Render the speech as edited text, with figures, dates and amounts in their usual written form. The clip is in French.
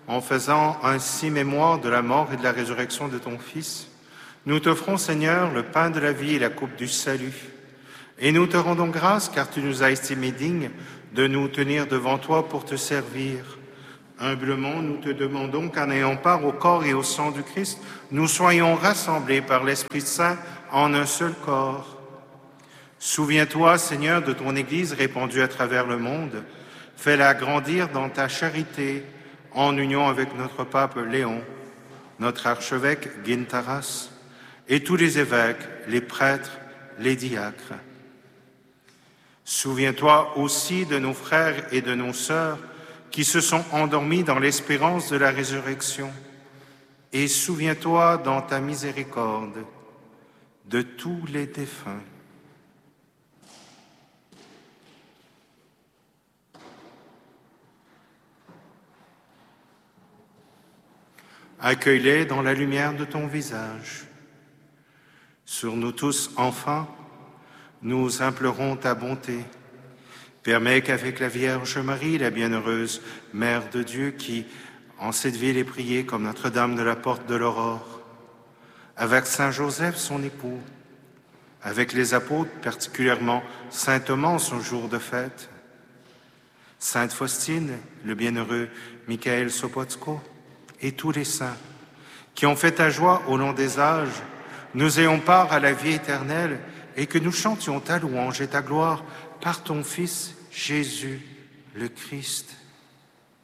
En faisant ainsi mémoire de la mort et de la résurrection de ton Fils, nous t'offrons, Seigneur, le pain de la vie et la coupe du salut. Et nous te rendons grâce car tu nous as estimés dignes de nous tenir devant toi pour te servir. Humblement, nous te demandons qu'en ayant part au corps et au sang du Christ, nous soyons rassemblés par l'Esprit Saint en un seul corps. Souviens-toi, Seigneur, de ton Église répandue à travers le monde. Fais-la grandir dans ta charité, en union avec notre pape Léon, notre archevêque Gintaras, et tous les évêques, les prêtres, les diacres. Souviens-toi aussi de nos frères et de nos sœurs qui se sont endormis dans l'espérance de la résurrection. Et souviens-toi dans ta miséricorde de tous les défunts. Accueille-les dans la lumière de ton visage. Sur nous tous, enfants, nous implorons ta bonté. Permets qu'avec la Vierge Marie, la bienheureuse Mère de Dieu, qui en cette ville est priée comme Notre-Dame de la Porte de l'Aurore, avec Saint Joseph, son époux, avec les apôtres, particulièrement Saint Thomas en son jour de fête, Sainte Faustine, le bienheureux Michael Sopotsko, et tous les saints qui ont fait ta joie au long des âges, nous ayons part à la vie éternelle et que nous chantions ta louange et ta gloire par ton Fils Jésus le Christ.